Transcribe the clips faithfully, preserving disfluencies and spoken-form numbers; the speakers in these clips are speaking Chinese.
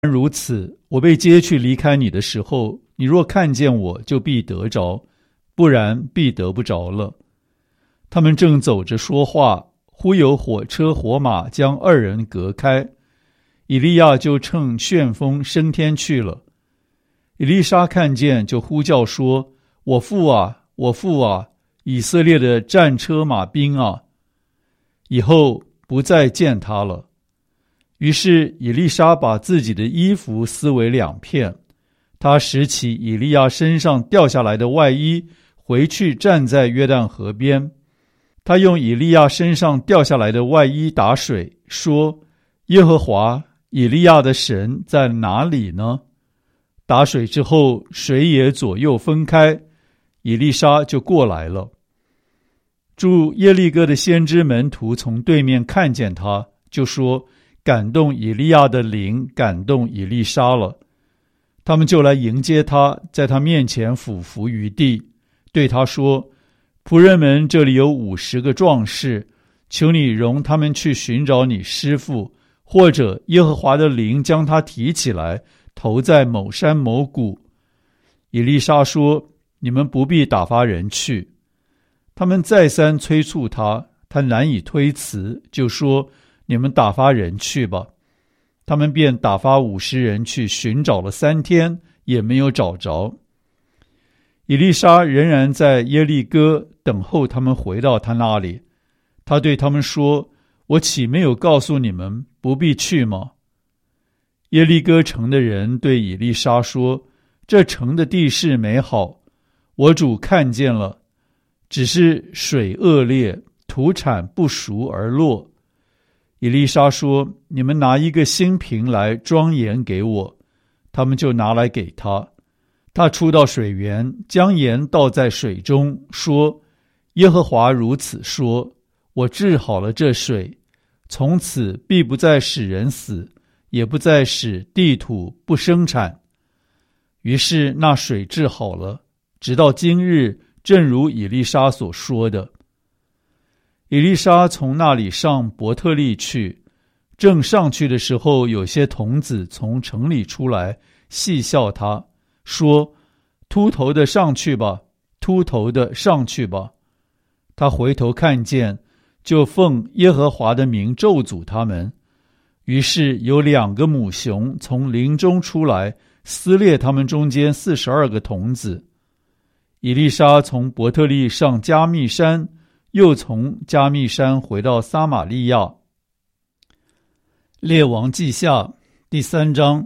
如此，我被接去离开你的时候，你若看见我，就必得着，不然必得不着了。他们正走着说话，忽有火车火马将二人隔开，以利亚就乘旋风升天去了。以利沙看见，就呼叫说：我父啊，我父啊，以色列的战车马兵啊！以后不再见他了。于是以利沙把自己的衣服撕为两片，他拾起以利亚身上掉下来的外衣，回去站在约旦河边。他用以利亚身上掉下来的外衣打水，说：耶和华以利亚的神在哪里呢？打水之后，水也左右分开，以利沙就过来了。住耶利哥的先知门徒从对面看见他，就说：感动以利亚的灵感动以利沙了。他们就来迎接他，在他面前俯伏于地，对他说：仆人们这里有五十个壮士，求你容他们去寻找你师父，或者耶和华的灵将他提起来，投在某山某谷。以利沙说：你们不必打发人去。他们再三催促他，他难以推辞，就说：你们打发人去吧。他们便打发五十人去寻找了三天，也没有找着。以利沙仍然在耶利哥等候他们回到他那里。他对他们说：我岂没有告诉你们不必去吗？耶利哥城的人对以利沙说：这城的地势美好，我主看见了，只是水恶劣，土产不熟而落。以利沙说：你们拿一个新瓶来装盐给我。他们就拿来给他。他出到水源，将盐倒在水中，说：耶和华如此说，我治好了这水，从此必不再使人死，也不再使地土不生产。于是那水治好了，直到今日，正如以利沙所说的。以利沙从那里上伯特利去，正上去的时候，有些童子从城里出来，戏笑他，说：秃头的上去吧，秃头的上去吧。他回头看见，就奉耶和华的名咒诅他们。于是有两个母熊从林中出来，撕裂他们中间四十二个童子。以利沙从伯特利上加密山，又从加密山回到撒玛利亚。列王记下第三章。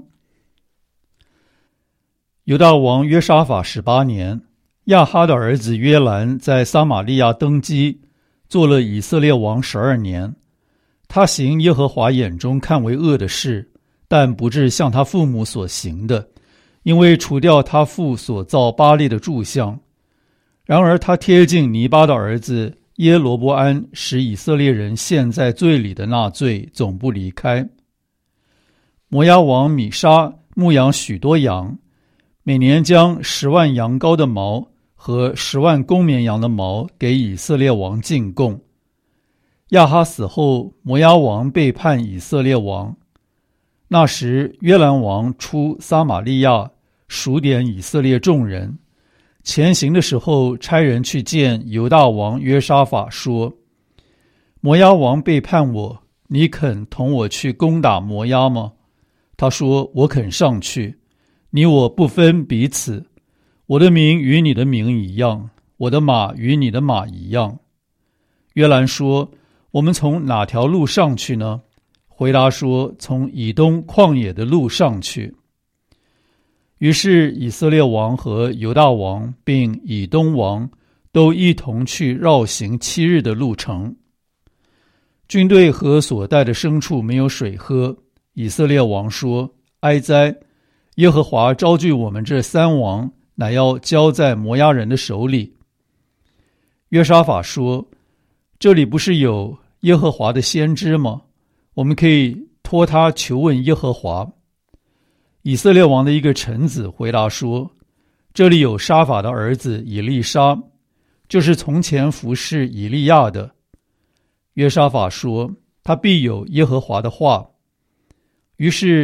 犹大王约沙法十八年，亚哈的儿子约兰在撒玛利亚登基，做了以色列王十二年。他行耶和华眼中看为恶的事，但不至像他父母所行的，因为除掉他父所造巴力的柱像。然而他贴近尼巴的儿子耶罗波安，使以色列人陷在罪里的那罪总不离开。摩押王米沙牧养许多羊，每年将十万羊羔的毛和十万公绵羊的毛给以色列王进贡。亚哈死后，摩押王背叛以色列王。那时约兰王出撒玛利亚，数点以色列众人。前行的时候，差人去见犹大王约沙法，说：摩押王背叛我，你肯同我去攻打摩押吗？他说：我肯上去，你我不分彼此，我的名与你的名一样，我的马与你的马一样。约兰说：我们从哪条路上去呢？回答说：从以东旷野的路上去。于是以色列王和犹大王并以东王都一同去绕行七日的路程。军队和所带的牲畜没有水喝。以色列王说：哀哉！耶和华招聚我们这三王，乃要交在摩押人的手里。约沙法说：这里不是有耶和华的先知吗？我们可以托他求问耶和华。以色列王的一个臣子回答说：这里有沙法的儿子以利沙，就是从前服侍以利亚的。约沙法说：他必有耶和华的话。于是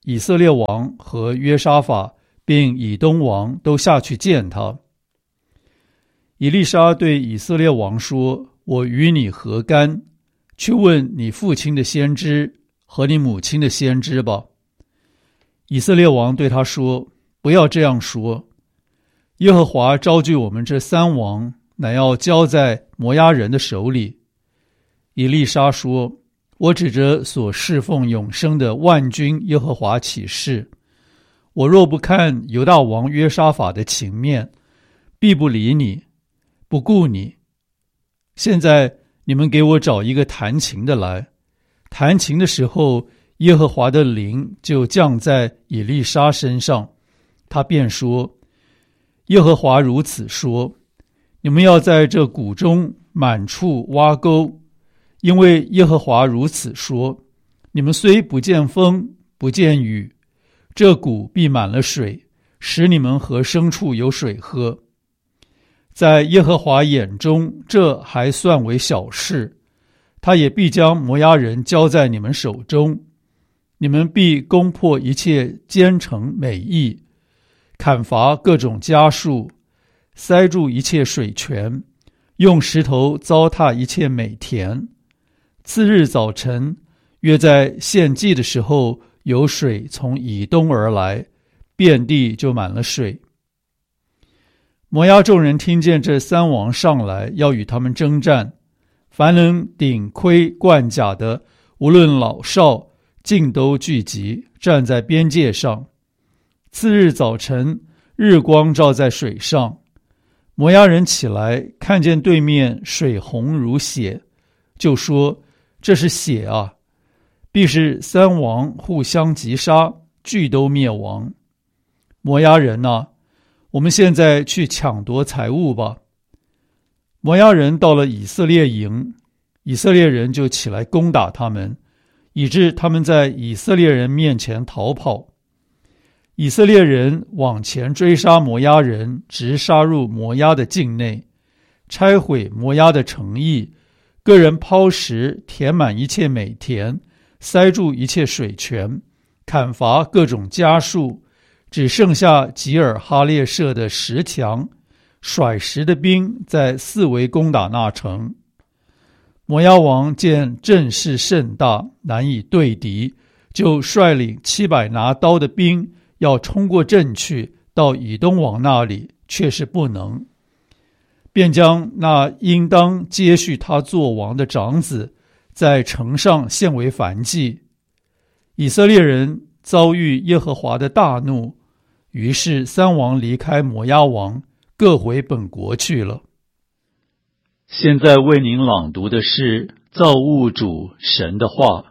以色列王和约沙法并以东王都下去见他。以利沙对以色列王说：我与你何干？去问你父亲的先知和你母亲的先知吧。以色列王对他说：不要这样说，耶和华招聚我们这三王，乃要交在摩押人的手里。以利沙说：我指着所侍奉永生的万军耶和华起誓，我若不看犹大王约沙法的情面，必不理你，不顾你。现在你们给我找一个弹琴的来。弹琴的时候，耶和华的灵就降在以利沙身上，他便说：耶和华如此说，你们要在这谷中满处挖沟，因为耶和华如此说，你们虽不见风，不见雨，这谷必满了水，使你们和牲畜有水喝。在耶和华眼中，这还算为小事，他也必将摩押人交在你们手中，你们必攻破一切坚城美邑，砍伐各种家畜，塞住一切水泉，用石头糟蹋一切美田。次日早晨，约在献祭的时候，有水从以东而来，遍地就满了水。摩押众人听见这三王上来，要与他们征战，凡能顶盔贯甲的，无论老少，尽都聚集，站在边界上。次日早晨，日光照在水上，摩押人起来，看见对面水红如血，就说：这是血啊！必是三王互相击杀，俱都灭亡。摩押人啊，我们现在去抢夺财物吧。摩押人到了以色列营，以色列人就起来攻打他们，以致他们在以色列人面前逃跑。以色列人往前追杀摩押人，直杀入摩押的境内，拆毁摩押的城邑，个人抛石填满一切美田，塞住一切水泉，砍伐各种家畜，只剩下吉尔哈列舍的石墙，甩石的兵在四围攻打那城。摩押王见阵势甚大，难以对敌，就率领七百拿刀的兵要冲过阵去，到以东王那里，却是不能，便将那应当接续他做王的长子在城上献为燔祭。以色列人遭遇耶和华的大怒，于是三王离开摩押王，各回本国去了。现在为您朗读的是造物主神的话。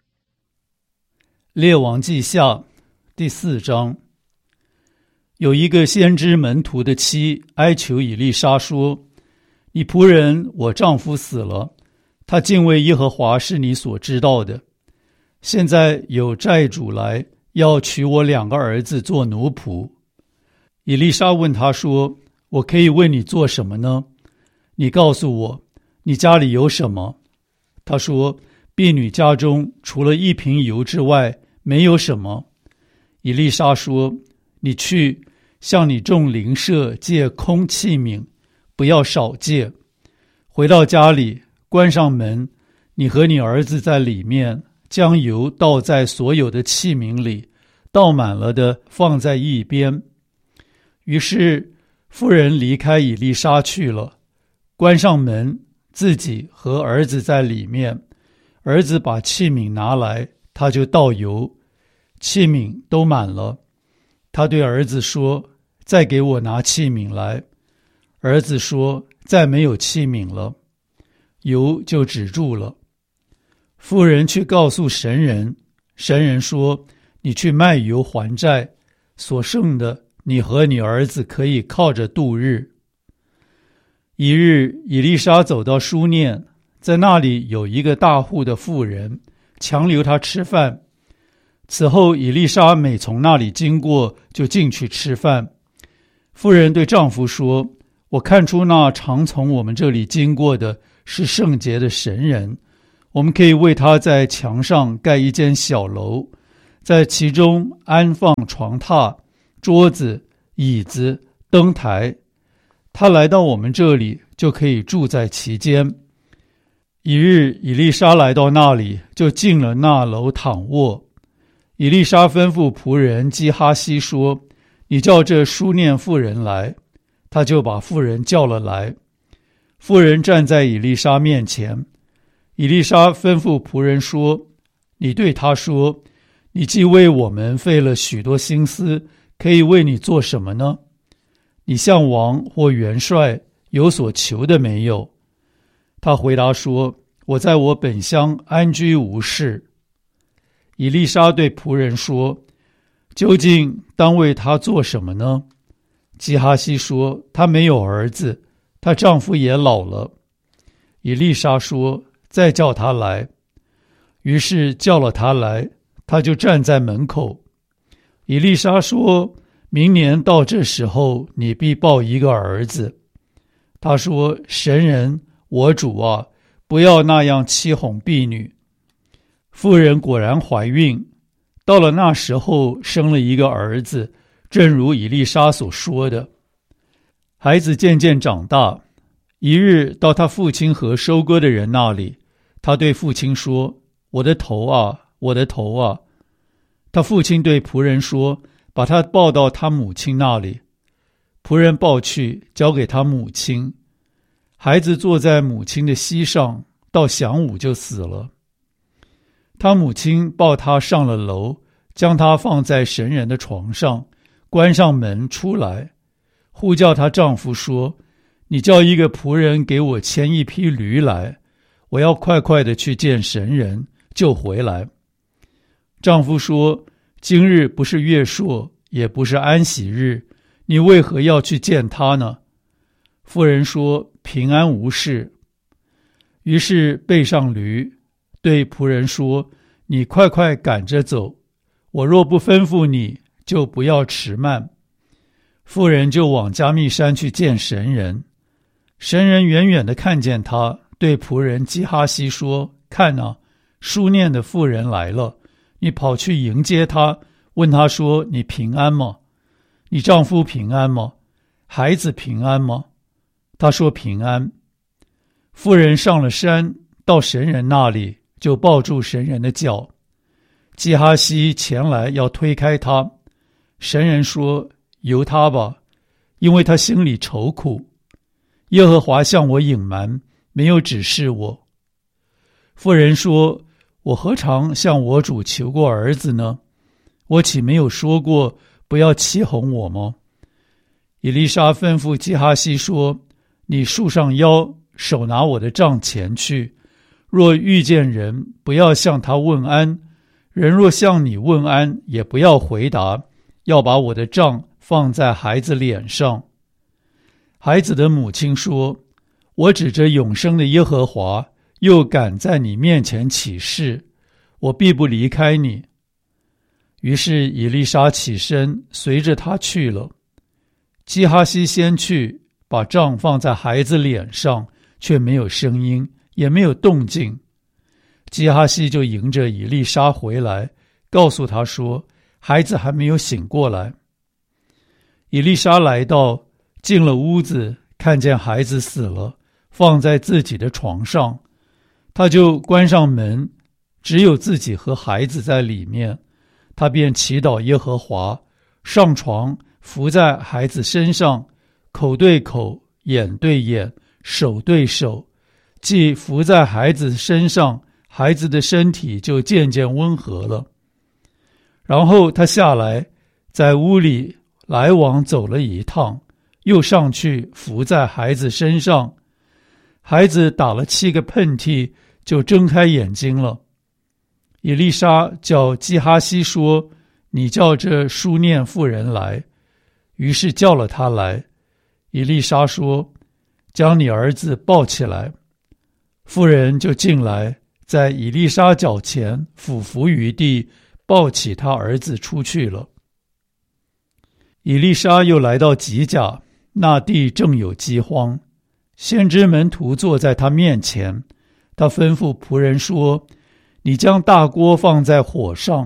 列王记下第四章。有一个先知门徒的妻哀求以利沙说：你仆人我丈夫死了，他敬畏耶和华是你所知道的。现在有债主来，要娶我两个儿子做奴仆。以利沙问他说：我可以为你做什么呢？你告诉我，你家里有什么？他说：婢女家中除了一瓶油之外，没有什么。以利沙说：你去向你众邻舍借空器皿，不要少借。回到家里，关上门，你和你儿子在里面，将油倒在所有的器皿里，倒满了的放在一边。于是妇人离开以利沙去了，关上门，自己和儿子在里面。儿子把器皿拿来，他就倒油，器皿都满了。他对儿子说：再给我拿器皿来。儿子说：再没有器皿了。油就止住了。妇人去告诉神人，神人说：你去卖油还债，所剩的你和你儿子可以靠着度日。一日，以利沙走到书念，在那里有一个大户的妇人，强留他吃饭。此后以利沙每从那里经过，就进去吃饭。妇人对丈夫说：我看出那常从我们这里经过的是圣洁的神人，我们可以为他在墙上盖一间小楼， 在其中安放床榻、桌子、椅子、灯台。他来到我们这里，就可以住在其间。一日，以利沙来到那里，就进了那楼躺卧。以利沙吩咐仆人基哈西说：你叫这书念妇人来。他就把妇人叫了来。妇人站在以利沙面前。以利沙吩咐仆人说：你对他说，你既为我们费了许多心思，可以为你做什么呢？你向王或元帅有所求的没有？他回答说：我在我本乡安居无事。以利沙对仆人说：究竟当为他做什么呢？基哈西说：他没有儿子，她丈夫也老了。以利沙说：再叫他来。于是叫了他来，他就站在门口。以利沙说：明年到这时候，你必抱一个儿子。他说：神人，我主啊，不要那样欺哄婢女。妇人果然怀孕，到了那时候生了一个儿子，正如以利沙所说的。孩子渐渐长大，一日到他父亲和收割的人那里，他对父亲说：我的头啊，我的头啊。他父亲对仆人说：把他抱到他母亲那里。仆人抱去，交给他母亲。孩子坐在母亲的膝上，到晌午就死了。他母亲抱他上了楼，将他放在神人的床上，关上门出来，呼叫她丈夫说：你叫一个仆人给我牵一匹驴来，我要快快的去见神人，就回来。丈夫说：今日不是月朔，也不是安息日，你为何要去见他呢？妇人说：平安无事。于是背上驴，对仆人说：你快快赶着走，我若不吩咐你，就不要迟慢。妇人就往加密山去见神人。神人远远地看见他，对仆人基哈西说：看啊，书念的妇人来了，你跑去迎接她，问她说：你平安吗？你丈夫平安吗？孩子平安吗？她说平安。妇人上了山，到神人那里，就抱住神人的脚。基哈西前来要推开他，神人说：由他吧，因为他心里愁苦。耶和华向我隐瞒，没有指示我。妇人说：我何尝向我主求过儿子呢？我岂没有说过不要欺哄我吗？以利沙吩咐基哈西说：你束上腰，手拿我的杖前去，若遇见人，不要向他问安，人若向你问安，也不要回答，要把我的杖放在孩子脸上。孩子的母亲说：我指着永生的耶和华，又敢在你面前起誓，我必不离开你。于是以利沙起身，随着他去了。基哈西先去，把杖放在孩子脸上，却没有声音，也没有动静。基哈西就迎着以利沙回来，告诉他说：孩子还没有醒过来。以利沙来到，进了屋子，看见孩子死了，放在自己的床上，他就关上门，只有自己和孩子在里面。他便祈祷耶和华，上床伏在孩子身上，口对口，眼对眼，手对手，既伏在孩子身上，孩子的身体就渐渐温和了。然后他下来，在屋里来往走了一趟，又上去伏在孩子身上。孩子打了七个喷嚏，就睁开眼睛了。以利沙叫基哈西说：你叫这书念妇人来。于是叫了他来。以利沙说：将你儿子抱起来。妇人就进来，在以利沙脚前俯伏于地，抱起他儿子出去了。以利沙又来到吉甲，那地正有饥荒，先知门徒坐在他面前，他吩咐仆人说：你将大锅放在火上，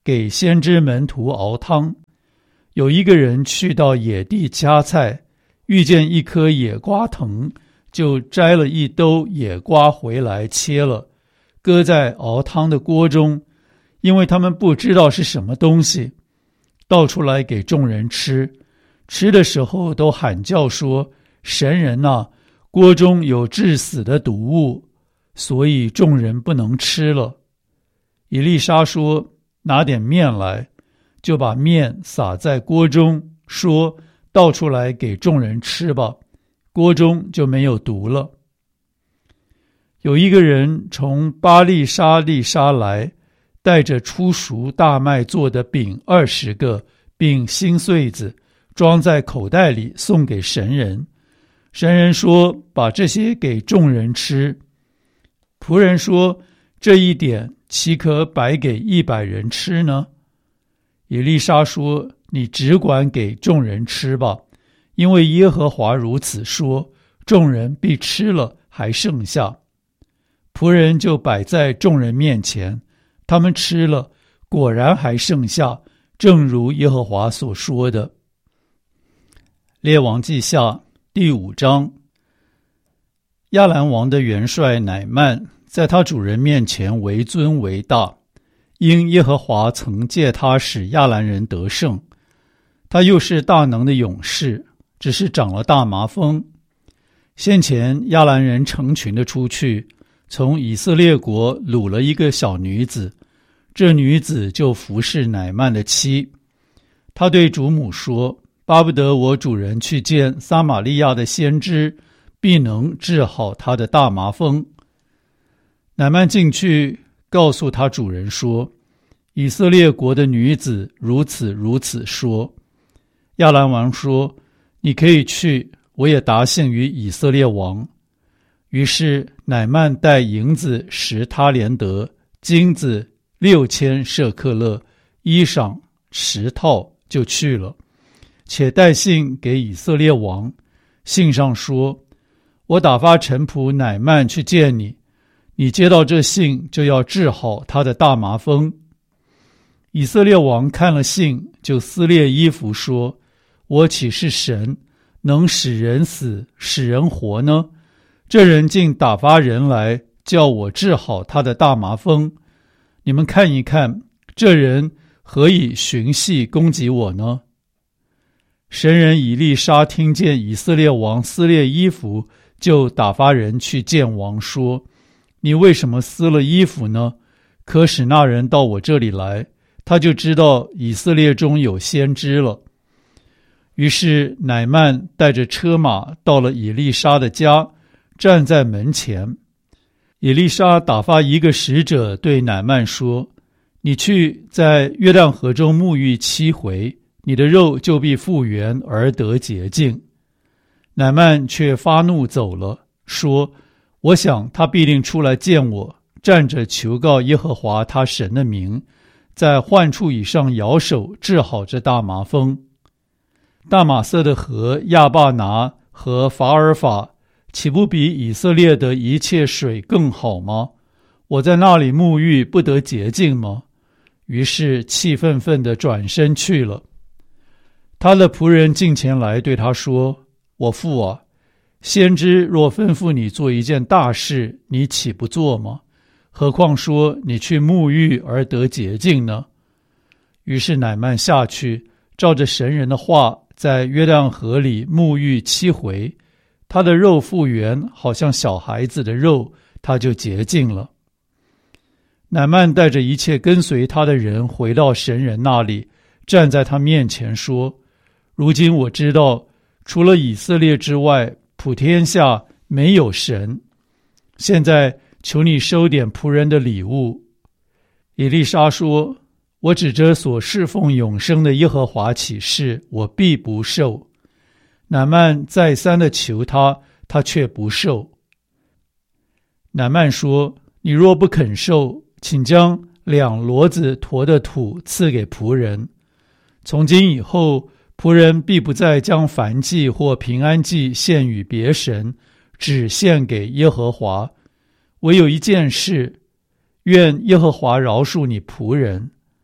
给先知门徒熬汤。有一个人去到野地掐菜，遇见一棵野瓜藤，就摘了一兜野瓜回来切了，搁在熬汤的锅中，因为他们不知道是什么东西，倒出来给众人吃。吃的时候都喊叫说：神人啊，锅中有致死的毒物，所以众人不能吃了。以利沙说：拿点面来，就把面撒在锅中，说：倒出来给众人吃吧，锅中就没有毒了。有一个人从巴利沙利沙来，带着初熟大麦做的饼二十个，并新穗子，装在口袋里送给神人。神人说：把这些给众人吃。仆人说：这一点岂可摆给一百人吃呢？以利沙说：你只管给众人吃吧，因为耶和华如此说，众人必吃了还剩下。仆人就摆在众人面前，他们吃了，果然还剩下，正如耶和华所说的。列王记下第五章。亚兰王的元帅乃曼在他主人面前为尊为大，因耶和华曾借他使亚兰人得胜。他又是大能的勇士，只是长了大麻风。先前亚兰人成群的出去，从以色列国掳了一个小女子，这女子就服侍乃曼的妻。他对主母说：巴不得我主人去见撒玛利亚的先知，必能治好他的大麻风。乃曼进去告诉他主人说：以色列国的女子如此如此说。亚兰王说：你可以去，我也答信于以色列王。于是乃曼带银子十他连得，金子六千舍克勒，衣裳十套，就去了，且带信给以色列王。信上说：我打发臣仆乃曼去见你，你接到这信，就要治好他的大麻风。以色列王看了信，就撕裂衣服说：我岂是神，能使人死使人活呢？这人竟打发人来，叫我治好他的大麻风。你们看一看，这人何以寻隙攻击我呢？神人以利沙听见以色列王撕裂衣服，就打发人去见王，说：你为什么撕了衣服呢？可使那人到我这里来，他就知道以色列中有先知了。于是乃曼带着车马到了以利沙的家，站在门前。以利沙打发一个使者对乃曼说：你去在约旦河中沐浴七回，你的肉就必复原而得洁净。乃曼却发怒走了，说：我想他必定出来见我，站着求告耶和华他神的名，在患处以上摇手治好这大麻风。大马色的河亚巴拿和法尔法，岂不比以色列的一切水更好吗？我在那里沐浴不得洁净吗？于是气愤愤地转身去了。他的仆人近前来对他说：我父啊，先知若吩咐你做一件大事，你岂不做吗？何况说你去沐浴而得洁净呢？于是乃曼下去，照着神人的话，在约旦河里沐浴七回，他的肉复原，好像小孩子的肉，他就洁净了。乃曼带着一切跟随他的人回到神人那里，站在他面前说：如今我知道，除了以色列之外，普天下没有神。现在求你收点仆人的礼物。以利沙说：我指着所侍奉永生的耶和华起誓，我必不受。乃曼再三的求他，他却不受。乃曼说：你若不肯受，请将两骡子驮的土赐给仆人。从今以后，仆人必不再将燔祭或平安祭献与别神，只献给耶和华。唯有一件事，愿耶和华饶恕你仆人。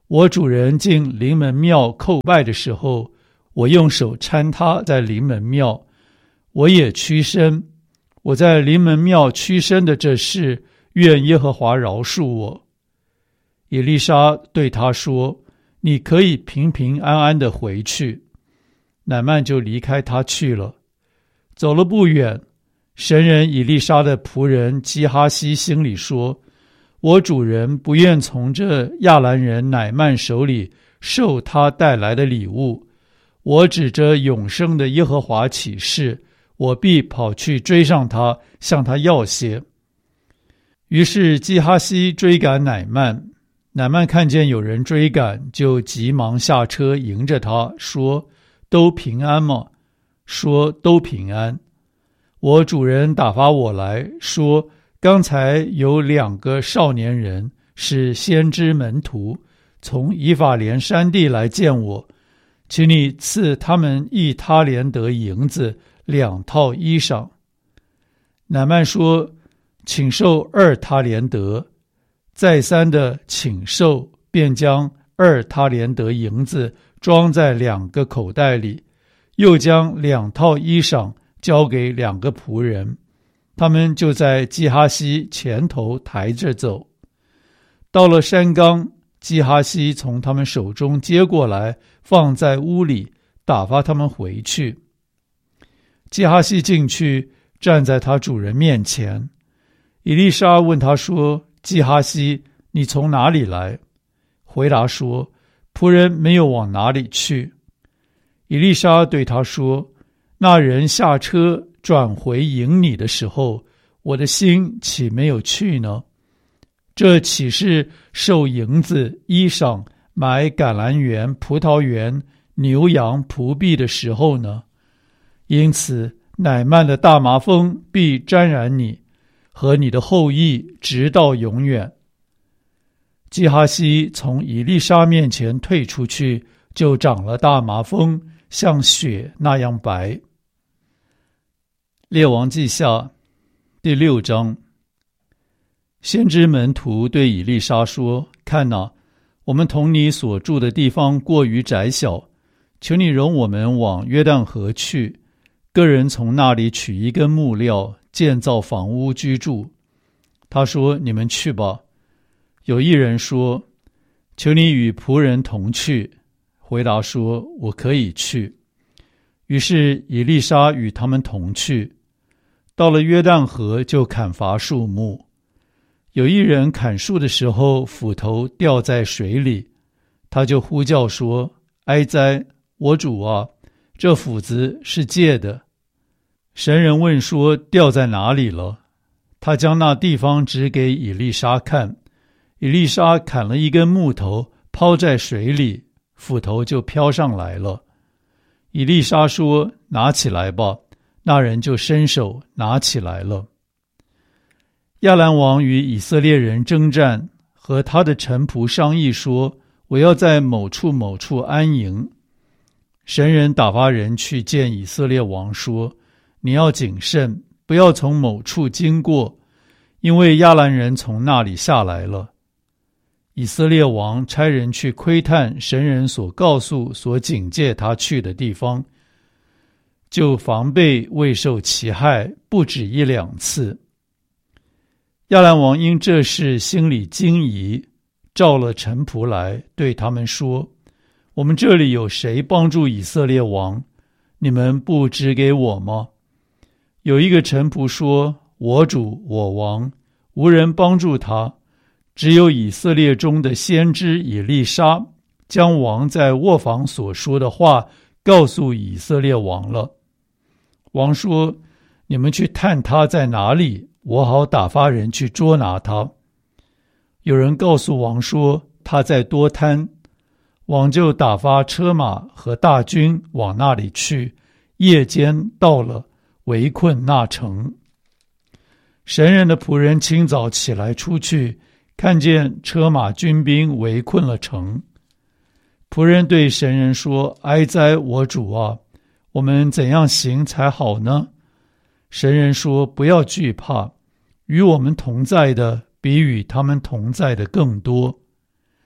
我主人进临门庙叩拜的时候，我用手搀他在临门庙，我也屈身。我在临门庙屈身的这事，愿耶和华饶恕我。以利沙对他说，你可以平平安安的回去。乃縵就离开他去了。走了不远，神人以利沙的仆人基哈西心里说，我主人不愿从这亚兰人乃縵手里受他带来的礼物，我指着永生的耶和华起誓，我必跑去追上他，向他要些。于是基哈西追赶乃縵，乃縵看见有人追赶，就急忙下车迎着他，说，都平安吗？说，都平安。我主人打发我来，说，刚才有两个少年人是先知门徒，从以法莲山地来见我，请你赐他们一他连得银子，两套衣裳。乃縵说，请受二他连得。再三的请受，便将二他连得银子装在两个口袋里，又将两套衣裳交给两个仆人，他们就在基哈西前头抬着走。到了山冈，基哈西从他们手中接过来，放在屋里，打发他们回去。基哈西进去，站在他主人面前。以利沙问他说，基哈西，你从哪里来？回答说，仆人没有往哪里去。以利沙对他说，那人下车转回迎你的时候，我的心岂没有去呢？这岂是受银子、衣裳、买橄榄园、葡萄园、牛羊、仆婢的时候呢？因此乃縵的大麻风必沾染你和你的后裔，直到永远。基哈西从以利沙面前退出去，就长了大麻风，像雪那样白。列王记下第六章。先知门徒对以利沙说，看哪，我们同你所住的地方过于窄小，求你容我们往约旦河去，个人从那里取一根木料，建造房屋居住。他说，你们去吧。有一人说，求你与仆人同去。回答说，我可以去。于是以利沙与他们同去，到了约旦河，就砍伐树木。有一人砍树的时候，斧头掉在水里，他就呼叫说，哀哉，我主啊，这斧子是借的。神人问说，掉在哪里了？他将那地方指给以利沙看。以利沙砍了一根木头，抛在水里，斧头就飘上来了。以利沙说，拿起来吧。那人就伸手拿起来了。亚兰王与以色列人征战，和他的臣仆商议说，我要在某处某处安营。神人打发人去见以色列王说，你要谨慎，不要从某处经过，因为亚兰人从那里下来了。以色列王差人去窥探神人所告诉、所警戒他去的地方，就防备未受其害，不止一两次。亚兰王因这事心里惊疑，召了臣仆来，对他们说，我们这里有谁帮助以色列王？你们不指给我吗？有一个臣仆说，我主我王，无人帮助他，只有以色列中的先知以利沙，将王在卧房所说的话告诉以色列王了。王说，你们去探他在哪里，我好打发人去捉拿他。有人告诉王说，他在多滩。王就打发车马和大军往那里去，夜间到了，围困那城。神人的仆人清早起来出去，看见车马军兵围困了城。仆人对神人说，哀哉，我主啊，我们怎样行才好呢？神人说，不要惧怕，与我们同在的比与他们同在的更多。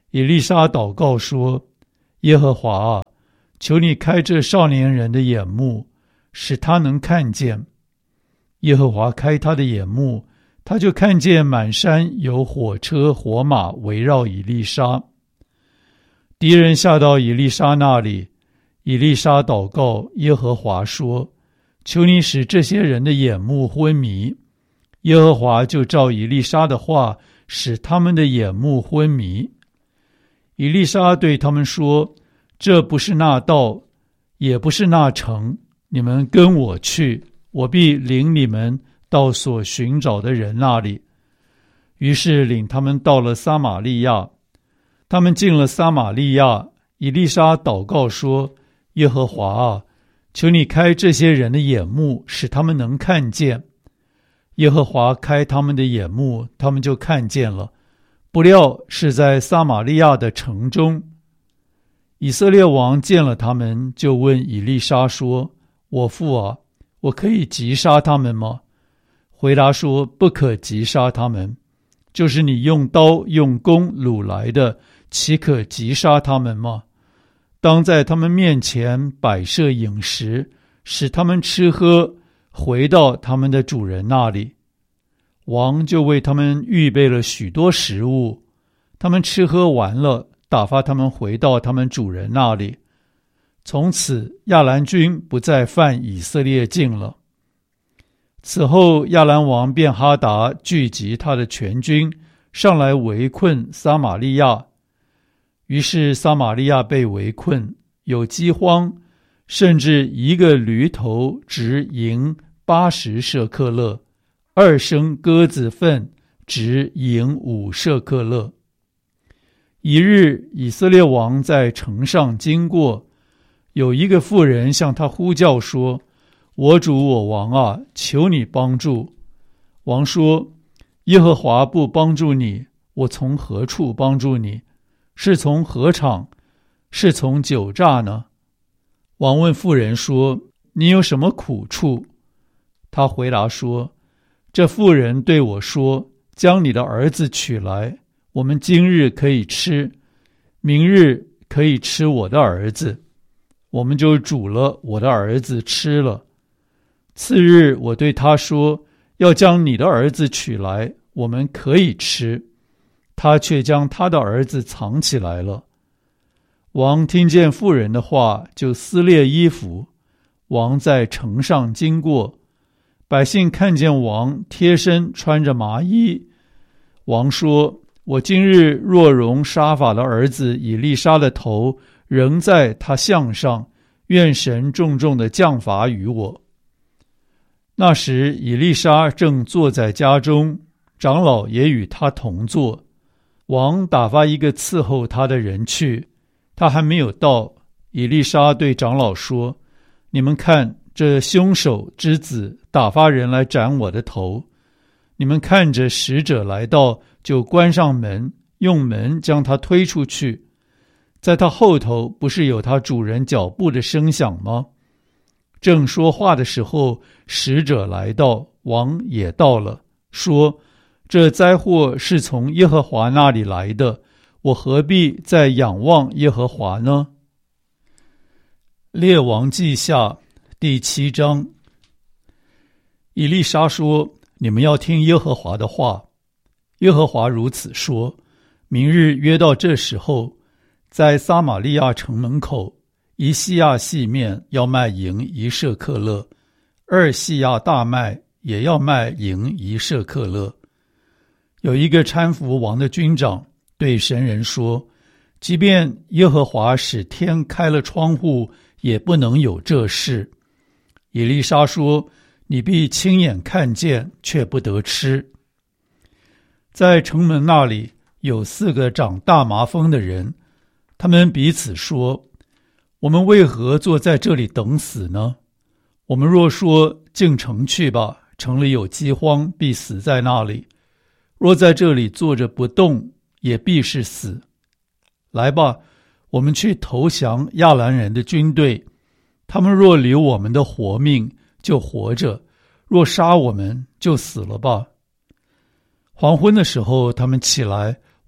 以利沙祷告说：耶和华啊，求你开这少年人的眼目，使他能看见。耶和华开他的眼目，他就看见满山有火车火马围绕以利沙。敌人下到以利沙那里，以利沙祷告耶和华说：求你使这些人的眼目昏迷。耶和华就照以利沙的话，使他们的眼目昏迷。以利沙对他们说：这不是那道，也不是那城，你们跟我去，我必领你们到所寻找的人那里。于是领他们到了撒玛利亚。他们进了撒玛利亚，以利沙祷告说：耶和华啊，求你开这些人的眼目，使他们能看见。耶和华开他们的眼目，他们就看见了，不料是在撒玛利亚的城中。以色列王见了他们，就问以利沙说：我父啊，我可以击杀他们吗？回答说：不可击杀他们，就是你用刀用弓掳来的，岂可击杀他们吗？当在他们面前摆设饮食，使他们吃喝，回到他们的主人那里。王就为他们预备了许多食物，他们吃喝完了，打发他们回到他们主人那里。从此亚兰军不再犯以色列境了。此后亚兰王便哈达聚集他的全军，上来围困撒玛利亚。于是撒玛利亚被围困，有饥荒，甚至一个驴头值银八十舍克勒，二升鸽子粪值银五舍克勒。一日，以色列王在城上经过，有一个妇人向他呼叫说：我主我王啊，求你帮助。王说：耶和华不帮助你，我从何处帮助你？是从禾场，是从酒榨呢？王问妇人说：你有什么苦处？他回答说：这妇人对我说，将你的儿子取来，我们今日可以吃，明日可以吃我的儿子。我们就煮了我的儿子吃了。次日我对他说，要将你的儿子取来，我们可以吃。他却将他的儿子藏起来了。王听见妇人的话，就撕裂衣服。王在城上经过，百姓看见王贴身穿着麻衣。王说：我今日若容沙法的儿子以利沙的头仍在他项上，愿神重重的降罚于我。那时以利沙正坐在家中，长老也与他同坐。王打发一个伺候他的人去，他还没有到，以利沙对长老说：你们看，这凶手之子打发人来斩我的头。你们看着使者来到，就关上门，用门将他推出去。在他后头不是有他主人脚步的声响吗？正说话的时候，使者来到，王也到了，说：这灾祸是从耶和华那里来的，我何必再仰望耶和华呢？列王记下第七章。以利沙说：你们要听耶和华的话。耶和华如此说：明日约到这时候，在撒玛利亚城门口，一细亚细面要卖银一舍克勒，二细亚大麦也要卖银一舍克勒。有一个搀扶王的军长对神人说：即便耶和华使天开了窗户，也不能有这事。以利沙说：你必亲眼看见，却不得吃。在城门那里有四个长大麻风的人，他们彼此说：我们为何坐在这里等死呢？我们若说进城去吧，城里有饥荒，必死在那里；若在这里坐着不动，也必是死。来吧，我们去投降亚兰人的军队，他们若留我们的活命，就活着；若杀我们，就死了吧。黄昏的时候，他们起来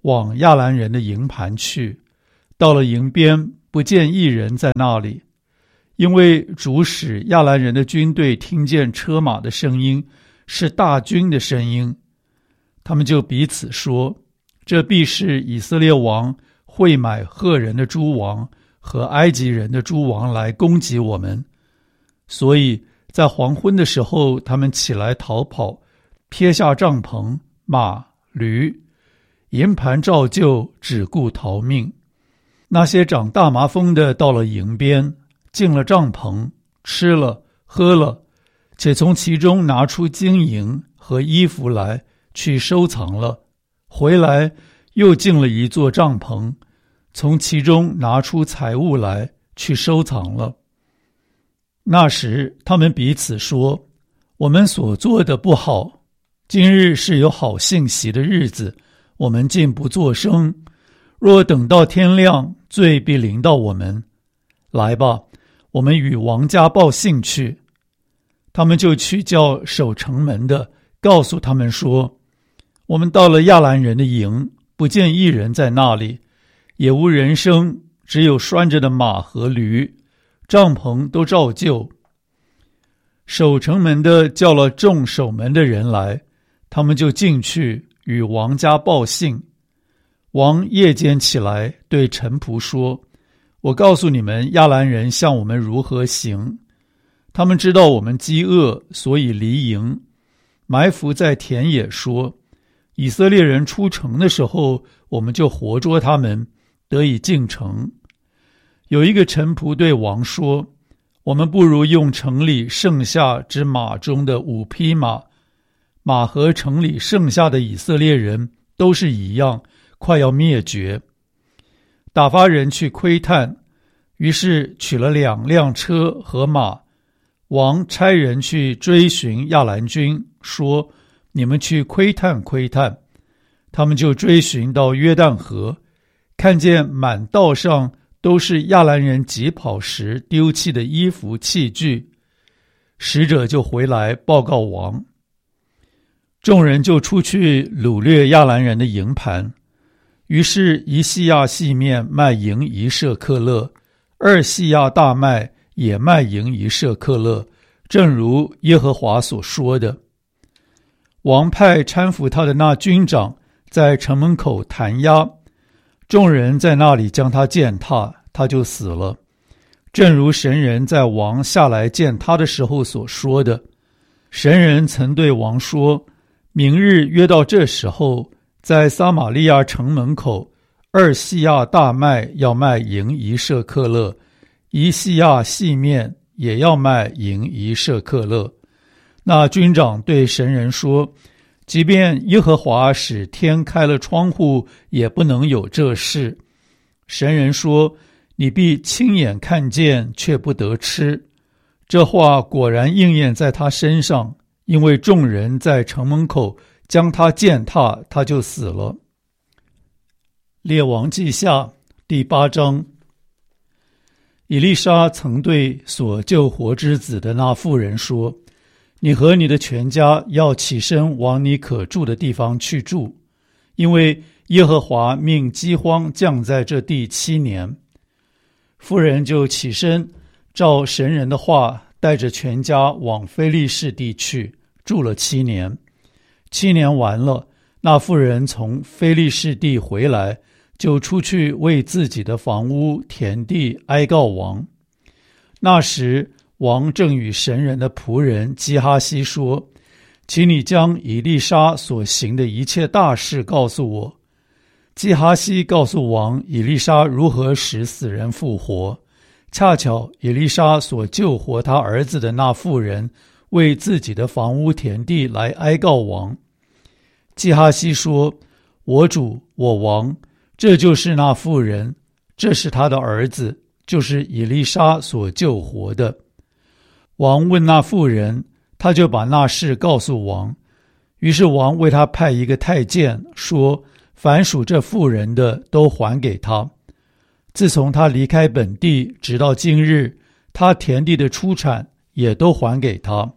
往亚兰人的营盘去，到了营边，不见一人在那里，因为主使亚兰人的军队听见车马的声音，是大军的声音，他们就彼此说，这必是以色列王会买赫人的诸王和埃及人的诸王来攻击我们。所以在黄昏的时候，他们起来逃跑，撇下帐篷、马、驴，营盘照旧，只顾逃命。那些长大麻风的到了营边，进了帐篷，吃了喝了，且从其中拿出金银和衣服来去收藏了，回来又进了一座帐篷，从其中拿出财物来去收藏了。那时他们彼此说，我们所做的不好，今日是有好信息的日子，我们竟不作声，若等到天亮，罪必临到我们。来吧，我们与王家报信去。他们就去叫守城门的，告诉他们说，我们到了亚兰人的营，不见一人在那里，也无人声，只有拴着的马和驴，帐篷都照旧。守城门的叫了众守门的人来，他们就进去与王家报信。王夜间起来对臣仆说，我告诉你们，亚兰人向我们如何行。他们知道我们饥饿，所以离营，埋伏在田野，说，以色列人出城的时候，我们就活捉他们，得以进城。有一个臣仆对王说，我们不如用城里剩下之马中的五匹马，马和城里剩下的以色列人都是一样，快要灭绝。打发人去窥探，于是取了两辆车和马。王差人去追寻亚兰军，说，你们去窥探窥探。他们就追寻到约旦河，看见满道上都是亚兰人疾跑时丢弃的衣服器具。使者就回来报告王。众人就出去掳掠亚兰人的营盘。于是一细亚细面卖银一舍克勒，二细亚大麦也卖银一舍克勒，正如耶和华所说的。王派搀扶他的那军长在城门口弹压，众人在那里将他践踏，他就死了。正如神人在王下来见他的时候所说的。神人曾对王说，明日约到这时候，在撒玛利亚城门口，二细亚大麦要卖银一舍克勒，一细亚细面也要卖银一舍克勒。那军长对神人说，即便耶和华使天开了窗户，也不能有这事。神人说，你必亲眼看见，却不得吃。这话果然应验在他身上，因为众人在城门口将他践踏，他就死了。列王记下第八章。以利沙曾对所救活之子的那妇人说，你和你的全家要起身往你可住的地方去住，因为耶和华命饥荒降在这地七年。妇人就起身，照神人的话，带着全家往非利士地去，住了七年。七年完了，那妇人从非利士地回来，就出去为自己的房屋田地哀告王。那时王正与神人的仆人基哈西说，请你将以利沙所行的一切大事告诉我。基哈西告诉王以利沙如何使死人复活，恰巧以利沙所救活他儿子的那妇人为自己的房屋田地来哀告王。基哈西说，我主我王，这就是那妇人，这是他的儿子，就是以利沙所救活的。王问那妇人，他就把那事告诉王。于是王为他派一个太监，说凡属这妇人的都还给他。自从他离开本地直到今日，他田地的出产也都还给他。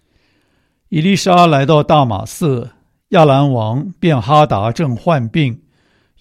以利沙来到大马色，亚兰王便哈达正患病，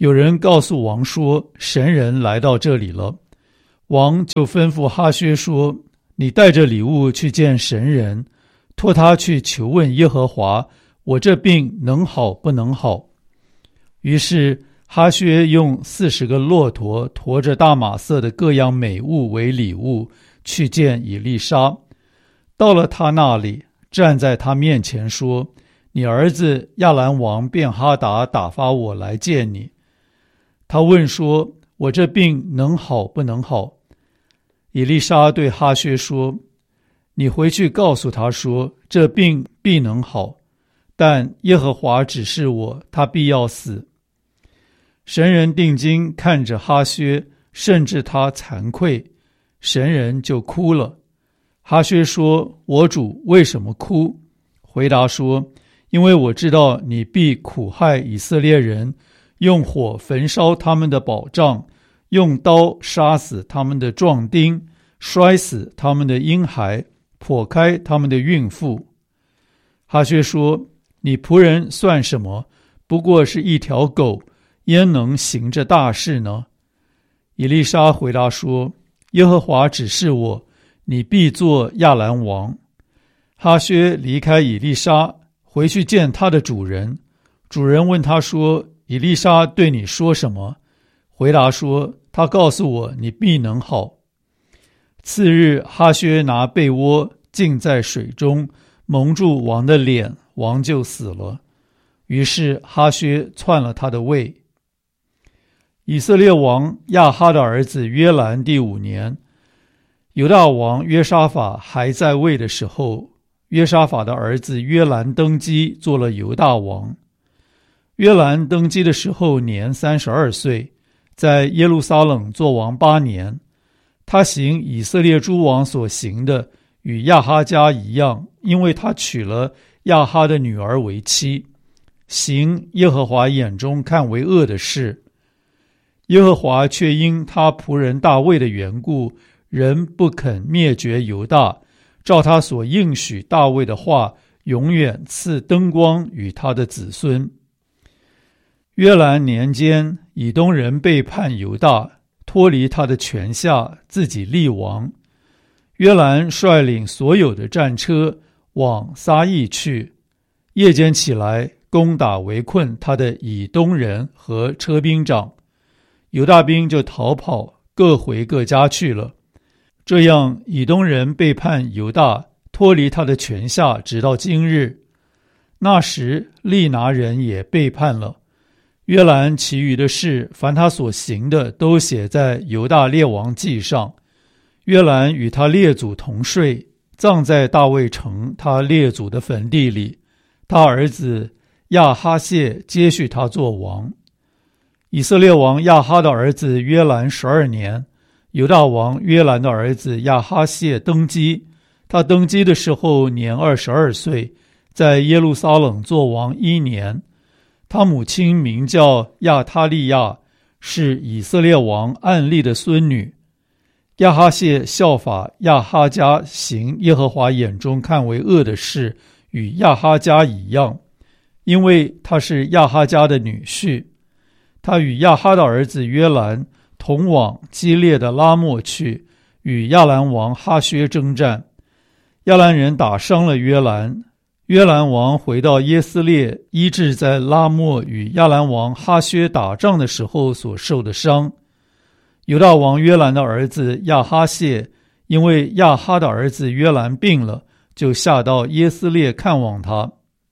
有人告诉王说，神人来到这里了。王就吩咐哈薛说，你带着礼物去见神人，托他去求问耶和华，我这病能好不能好。于是哈薛用四十个骆驼驮着大马色的各样美物为礼物去见以利沙。到了他那里，站在他面前说，你儿子亚兰王便哈达打发我来见你。他问说，我这病能好不能好？以利沙对哈薛说，你回去告诉他说，这病必能好，但耶和华指示我，他必要死。神人定睛看着哈薛，甚至他惭愧，神人就哭了。哈薛说，我主为什么哭？回答说，因为我知道你必苦害以色列人，用火焚烧他们的保障，用刀杀死他们的壮丁，摔死他们的婴孩，剖开他们的孕妇。哈薛说，你仆人算什么？不过是一条狗，焉能行这大事呢？以利沙回答说，耶和华指示我，你必做亚兰王。哈薛离开以利沙，回去见他的主人。主人问他说，以利沙对你说什么？回答说，他告诉我，你必能好。次日，哈薛拿被窝浸在水中，蒙住王的脸，王就死了。于是哈薛篡了他的位。以色列王亚哈的儿子约兰第五年，犹大王约沙法还在位的时候，约沙法的儿子约兰登基，做了犹大王。约兰登基的时候年三十二岁，在耶路撒冷做王八年。他行以色列诸王所行的，与亚哈家一样，因为他娶了亚哈的女儿为妻，行耶和华眼中看为恶的事。耶和华却因他仆人大卫的缘故，仍不肯灭绝犹大，照他所应许大卫的话，永远赐灯光与他的子孙。约兰年间，以东人背叛犹大，脱离他的权下，自己立王。约兰率领所有的战车往撒益去，夜间起来攻打围困他的以东人和车兵长，犹大兵就逃跑，各回各家去了。这样以东人背叛犹大，脱离他的权下，直到今日。那时利拿人也背叛了。约兰其余的事，凡他所行的，都写在犹大列王记上。约兰与他列祖同睡，葬在大卫城他列祖的坟地里。他儿子亚哈谢接续他做王。以色列王亚哈的儿子约兰十二年，犹大王约兰的儿子亚哈谢登基。他登基的时候年二十二岁，在耶路撒冷做王一年。他母亲名叫亚他利亚，是以色列王暗利的孙女。亚哈谢效法亚哈家，行耶和华眼中看为恶的事，与亚哈家一样，因为他是亚哈家的女婿。他与亚哈的儿子约兰同往基列的拉末去，与亚兰王哈薛征战。亚兰人打伤了约兰，约兰王回到耶斯列，医治在拉末与亚兰王哈薛打仗的时候所受的伤。犹大王约兰的儿子亚哈谢，因为亚哈的儿子约兰病了，就下到耶斯列看望他。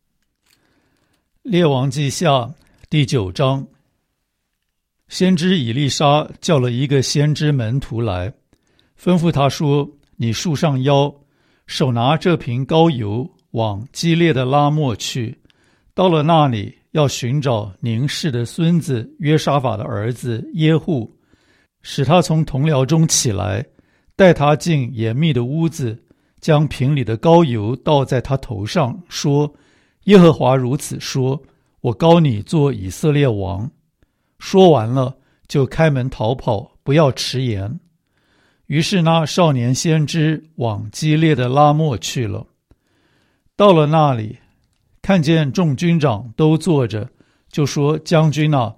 列王记下第九章。先知以利沙叫了一个先知门徒来，吩咐他说，你束上腰，手拿这瓶膏油，往基列的拉末去。到了那里，要寻找宁氏的孙子约沙法的儿子耶户，使他从同僚中起来，带他进严密的屋子，将瓶里的膏油倒在他头上，说，耶和华如此说，我膏你做以色列王。说完了，就开门逃跑，不要迟延。于是那少年先知往基列的拉末去了。到了那里，看见众军长都坐着，就说，将军啊，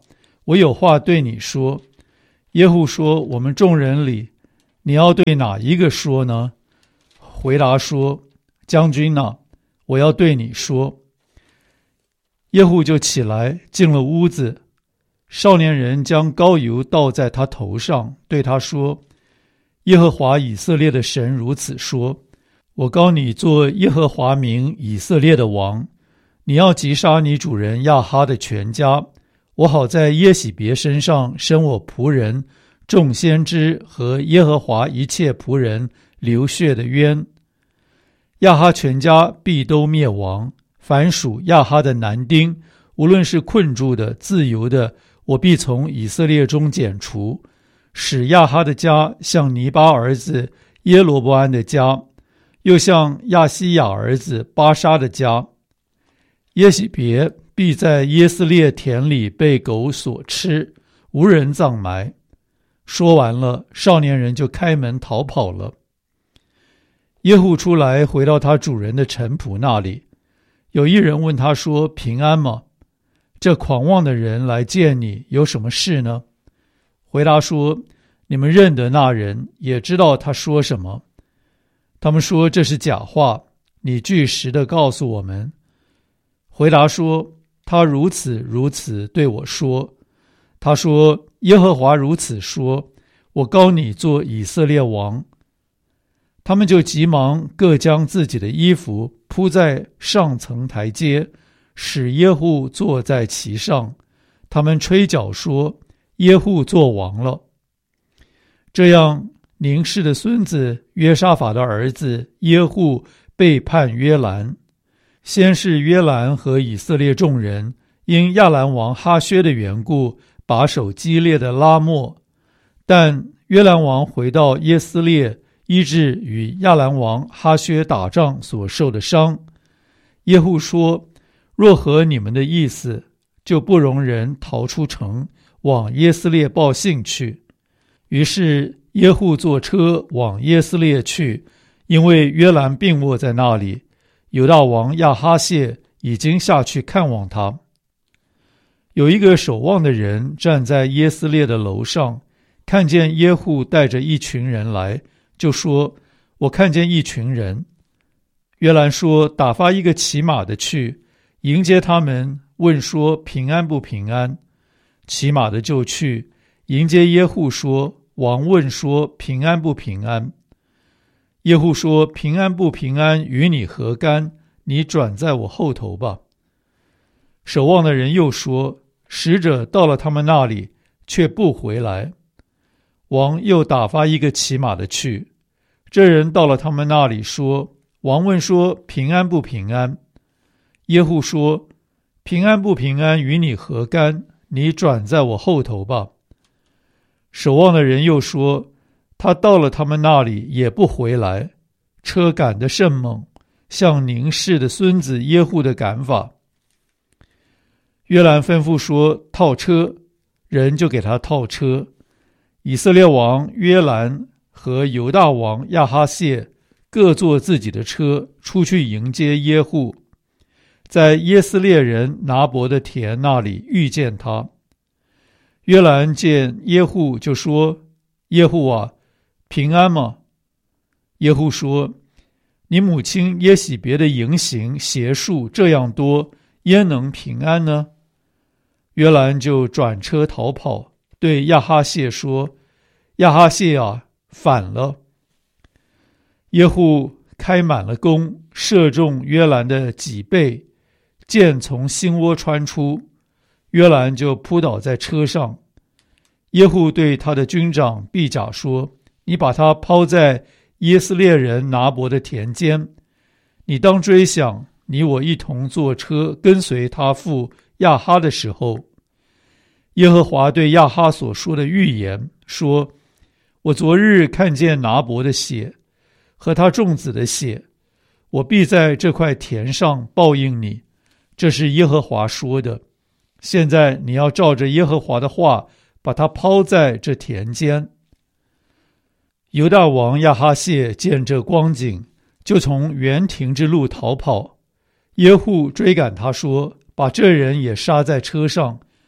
我有话对你说。耶户说，我们众人里，你要对哪一个说呢？回答说，将军啊，我要对你说。耶户就起来进了屋子，少年人将膏油倒在他头上，对他说，耶和华以色列的神如此说，我膏你做耶和华名以色列的王，你要击杀你主人亚哈的全家，我好在耶洗别身上生我仆人众先知和耶和华一切仆人流血的冤。亚哈全家必都灭亡，凡属亚哈的男丁，无论是困住的自由的，我必从以色列中剪除，使亚哈的家像尼巴儿子耶罗波安的家，又像亚西亚儿子巴沙的家。耶洗别必在耶斯列田里被狗所吃，无人葬埋。说完了，少年人就开门逃跑了。耶户出来，回到他主人的臣仆那里。有一人问他说，平安吗？这狂妄的人来见你，有什么事呢？回答说，你们认得那人，也知道他说什么。他们说，这是假话，你据实的告诉我们。回答说，他如此如此对我说。他说，耶和华如此说，我膏你做以色列王。他们就急忙各将自己的衣服铺在上层台阶，使耶户坐在其上。他们吹角说，耶户做王了。这样，宁示的孙子约沙法的儿子耶户背叛约兰。先是约兰和以色列众人因亚兰王哈薛的缘故把守基列的拉末，但约兰王回到耶斯列，医治与亚兰王哈薛打仗所受的伤。耶户说，若合你们的意思，就不容人逃出城，往耶斯列报信去。于是耶户坐车往耶斯列去，因为约兰病卧在那里，犹大王亚哈谢已经下去看望他。有一个守望的人站在耶斯列的楼上，看见耶户带着一群人来，就说，我看见一群人。约兰说，打发一个骑马的去迎接他们，问说，平安不平安？骑马的就去迎接耶户说，王问说，平安不平安？耶户说，平安不平安与你何干？你转在我后头吧。守望的人又说，使者到了他们那里，却不回来。王又打发一个骑马的去，这人到了他们那里说，王问说，平安不平安？耶户说，平安不平安与你何干？你转在我后头吧。守望的人又说，他到了他们那里也不回来，车赶得甚猛，像宁示的孙子耶户的赶法。约兰吩咐说，套车，人就给他套车。以色列王约兰和犹大王亚哈谢各坐自己的车出去迎接耶户，在耶斯列人拿伯的田那里遇见他。约兰见耶户就说，耶户啊，平安吗？耶户说，你母亲耶洗别的淫行邪术这样多，焉能平安呢？约兰就转车逃跑，对亚哈谢说，亚哈谢啊，反了。耶户开满了弓，射中约兰的脊背，箭从心窝穿出，约兰就扑倒在车上。耶户对他的军长毕甲说，你把他抛在耶斯列人拿伯的田间，你当追想你我一同坐车跟随他父亚哈的时候，耶和华对亚哈所说的预言说，我昨日看见拿伯的血和他众子的血，我必在这块田上报应你，这是耶和华说的。现在你要照着耶和华的话，把他抛在这田间。犹大王亚哈谢见这光景，就从园亭之路逃跑。耶户追赶他说，把这人也杀在车上，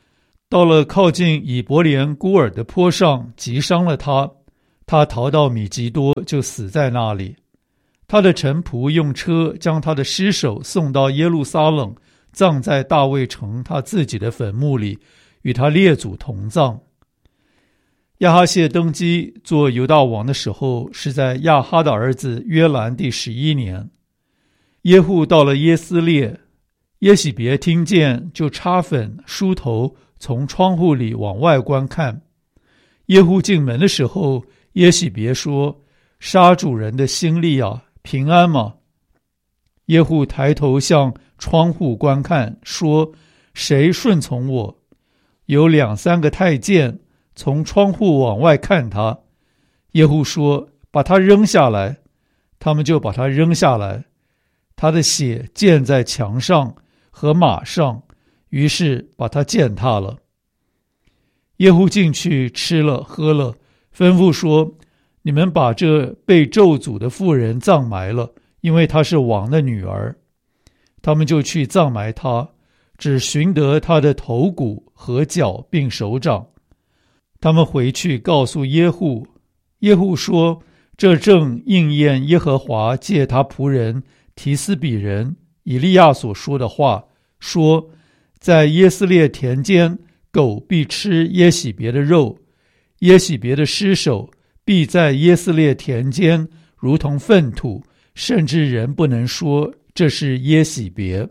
到了靠近以伯莲孤尔的坡上，击伤了他。他逃到米吉多，就死在那里。他的臣仆用车将他的尸首送到耶路撒冷，葬在大卫城他自己的坟墓里，与他列祖同葬。亚哈谢登基做犹大王的时候，是在亚哈的儿子约兰第十一年。耶户到了耶斯列，耶洗别听见，就擦粉梳头，从窗户里往外观看。耶户进门的时候，耶洗别说：“杀主人的心力啊，平安吗？”耶户抬头向窗户观看，说：“谁顺从我？”有两三个太监从窗户往外看他。耶户说：“把他扔下来。”他们就把他扔下来。他的血溅在墙上和马上，于是把他践踏了。耶户进去吃了喝了，吩咐说：“你们把这被咒诅的妇人葬埋了，因为她是王的女儿。”他们就去葬埋她，只寻得她的头骨和脚并手掌。他们回去告诉耶户，耶户说：“这正应验耶和华借他仆人提斯比人以利亚所说的话，说：在耶斯列田间，狗必吃耶洗别的肉，耶洗别的尸首必在耶斯列田间如同粪土，甚至人不能说这是耶洗别。”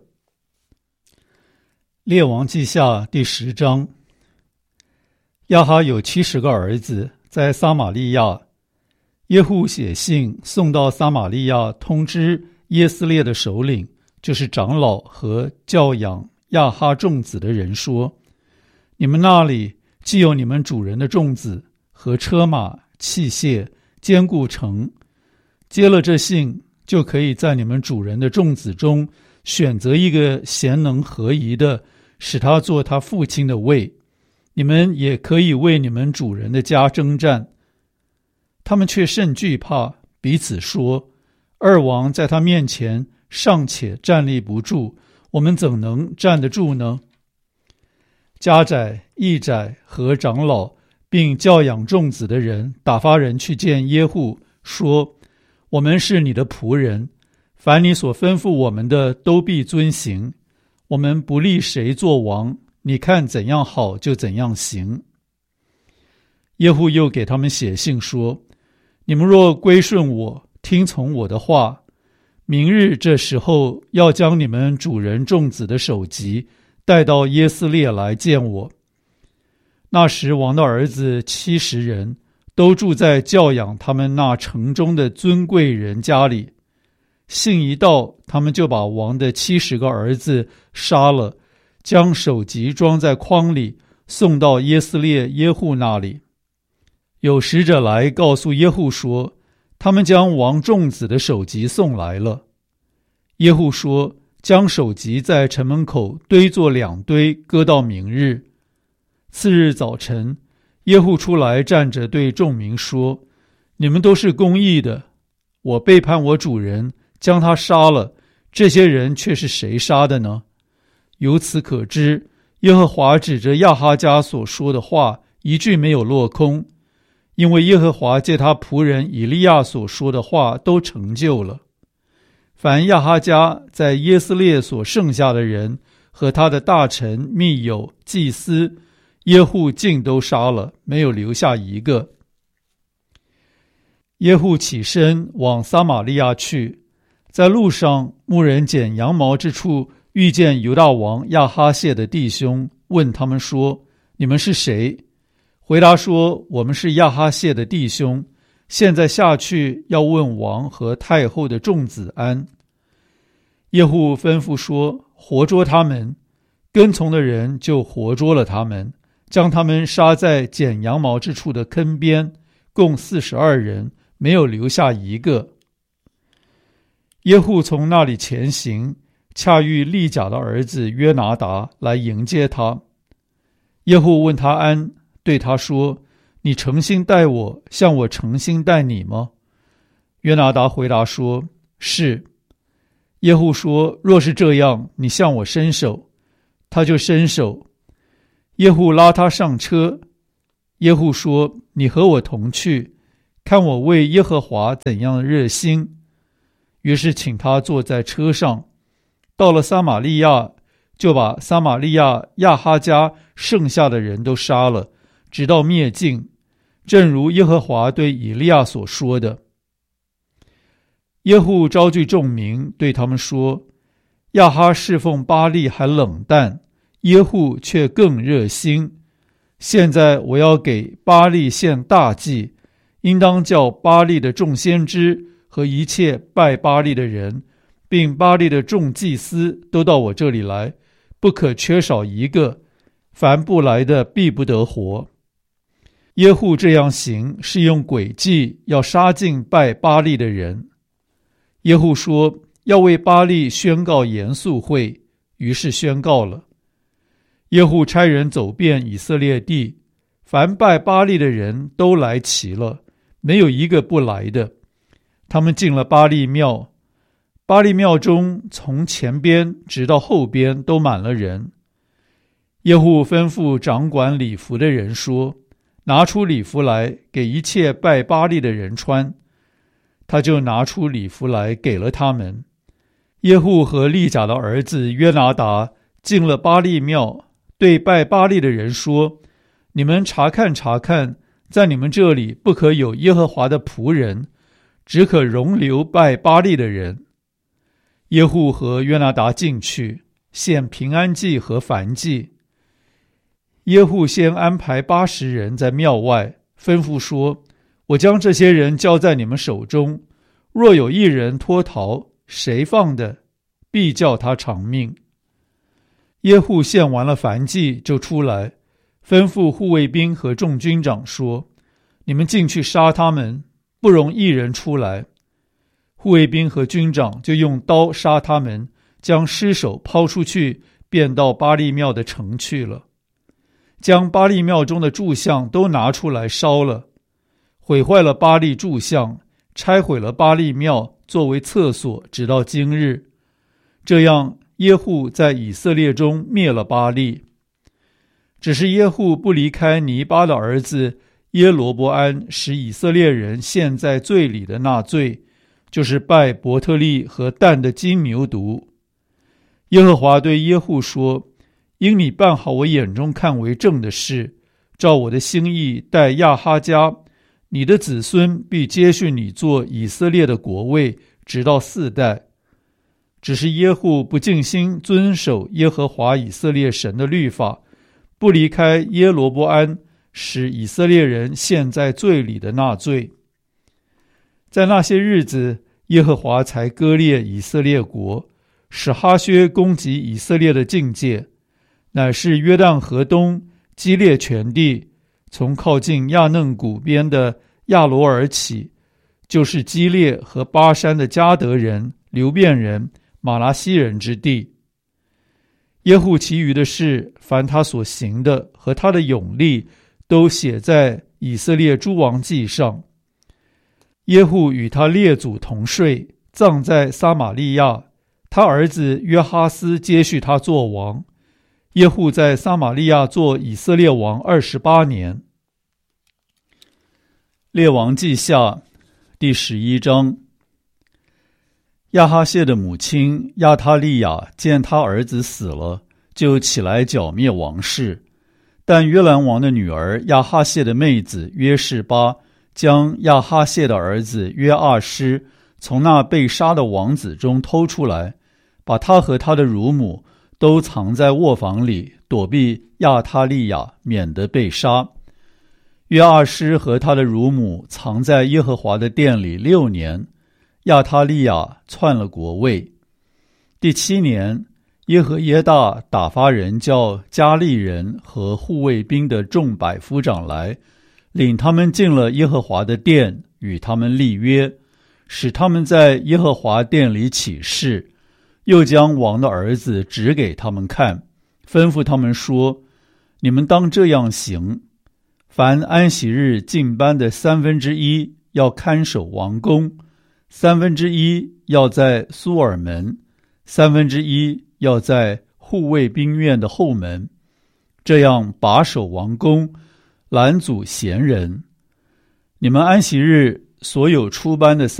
列王记下第十章。亚哈有七十个儿子，在撒玛利亚。耶户写信送到撒玛利亚，通知耶斯列的首领，就是长老和教养亚哈众子的人说：“你们那里既有你们主人的众子和车马器械，坚固城。接了这信，就可以在你们主人的众子中选择一个贤能合宜的，使他做他父亲的位。你们也可以为你们主人的家征战。”他们却甚惧怕，彼此说：“二王在他面前尚且站立不住，我们怎能站得住呢？”家宰、役宰和长老，并教养众子的人，打发人去见耶户，说：“我们是你的仆人，凡你所吩咐我们的，都必遵行。我们不立谁做王，你看怎样好就怎样行。”耶户又给他们写信说：“你们若归顺我，听从我的话，明日这时候要将你们主人众子的首级带到耶斯列来见我。”那时王的儿子七十人，都住在教养他们那城中的尊贵人家里。信一到，他们就把王的七十个儿子杀了，将首级装在筐里，送到耶斯列耶户那里。有使者来告诉耶户说，他们将王众子的首级送来了。耶户说，将首级在城门口堆作两堆，搁到明日。次日早晨，耶户出来站着对众民说：“你们都是公义的，我背叛我主人，将他杀了，这些人却是谁杀的呢？由此可知，耶和华指着亚哈家所说的话一句没有落空，因为耶和华借他仆人以利亚所说的话都成就了。凡亚哈家在耶斯列所剩下的人和他的大臣、密友、祭司，耶户尽都杀了，没有留下一个。”耶户起身往撒玛利亚去，在路上，牧人剪羊毛之处遇见犹大王亚哈谢的弟兄，问他们说：“你们是谁？”回答说：“我们是亚哈谢的弟兄，现在下去要问王和太后的众子安。”耶户吩咐说：“活捉他们。”跟从的人就活捉了他们，将他们杀在剪羊毛之处的坑边，共四十二人，没有留下一个。耶户从那里前行，恰遇利甲的儿子约拿达来迎接他。耶户问他安，对他说：“你诚心待我，像我诚心待你吗？”约拿达回答说：“是。”耶户说：“若是这样，你向我伸手。”他就伸手。 耶户拉他上车，耶户说：你和我同去，看我为耶和华怎样热心。于是请他坐在车上，到了撒玛利亚，就把撒玛利亚亚哈家剩下的人都杀了，直到灭尽，正如耶和华对以利亚所说的。耶户招聚众民，对他们说：亚哈侍奉巴力还冷淡，耶户却更热心。现在我要给巴力献大祭，应当叫巴力的众先知和一切拜巴力的人，并巴力的众祭司都到我这里来，不可缺少一个，凡不来的必不得活。耶户这样行，是用诡计要杀尽拜巴力的人。耶户说要为巴力宣告严肃会，于是宣告了。耶户差人走遍以色列地，凡拜巴力的人都来齐了，没有一个不来的。他们进了巴力庙，巴力庙中从前边直到后边都满了人。耶户吩咐掌管礼服的人说：拿出礼服来，给一切拜巴力的人穿。他就拿出礼服来给了他们。耶户和利甲的儿子约拿达进了巴力庙，对拜巴力的人说：你们查看查看，在你们这里不可有耶和华的仆人，只可容留拜巴力的人。耶户和约拿达进去，献平安祭和燔祭。耶户先安排八十人在庙外，吩咐说：我将这些人交在你们手中，若有一人脱逃，谁放的，必叫他偿命。耶户献完了燔祭，就出来，吩咐护卫兵和众军长说：你们进去杀他们，不容一人出来。护卫兵和军长就用刀杀他们，将尸首抛出去，便到巴力庙的城去了。将巴力庙中的柱像都拿出来烧了，毁坏了巴力柱像，拆毁了巴力庙作为厕所，直到今日。这样耶户在以色列中灭了巴力。只是耶户不离开尼巴的儿子耶罗波安使以色列人陷在罪里的那罪，就是拜伯特利和但的金牛犊。耶和华对耶户说：因你办好我眼中看为正的事，照我的心意待亚哈家，你的子孙必接续你做以色列的国位，直到四代。只是耶户不尽心遵守耶和华以色列神的律法，不离开耶罗波安使以色列人陷在罪里的那罪。在那些日子，耶和华才割裂以色列国，使哈薛攻击以色列的境界，乃是约旦河东基列全地，从靠近亚嫩谷边的亚罗尔起，就是基列和巴山的迦得人、流便人、马拉西人之地。耶户其余的事，凡他所行的和他的勇力，都写在以色列诸王记上。耶户与他列祖同睡，葬在撒玛利亚，他儿子约哈斯接续他做王。耶户在撒玛利亚做以色列王二十八年。列王记下第十一章。亚哈谢的母亲亚他利亚见他儿子死了，就起来剿灭王室。但约兰王的女儿亚哈谢的妹子约示巴将亚哈谢的儿子约阿施从那被杀的王子中偷出来，把他和他的乳母都藏在卧房里，躲避亚他利亚，免得被杀。约阿施和他的乳母藏在耶和华的殿里六年，亚他利亚篡了国位。第七年，耶和耶大打发人叫加利人和护卫兵的众百夫长来，领他们进了耶和华的殿，与他们立约，使他们在耶和华殿里起誓，又将王的儿子指给他们看，吩咐他们说：你们当这样行，凡安息日进班的三分之一要看守王宫，三分之一要在苏尔门，三分之一要在护卫兵院的后门。 这样把守王宫，拦阻闲人。你们安息日所有出班的